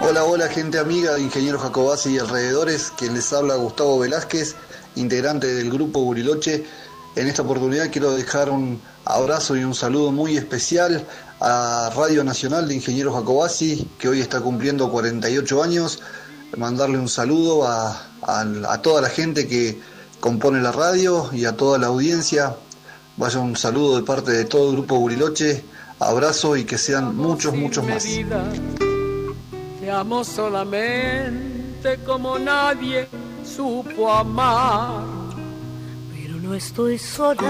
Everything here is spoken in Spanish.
Hola, hola, gente amiga de Ingeniero Jacobasi y alrededores, quien les habla Gustavo Velázquez, integrante del grupo Buriloche. En esta oportunidad quiero dejar un abrazo y un saludo muy especial a Radio Nacional de Ingeniero Jacobasi, que hoy está cumpliendo 48 años. Mandarle un saludo a toda la gente que compone la radio y a toda la audiencia. Vaya un saludo de parte de todo el grupo Buriloche. Abrazo y que sean muchos, muchos más. Te amo solamente como nadie supo amar, pero no estoy sola.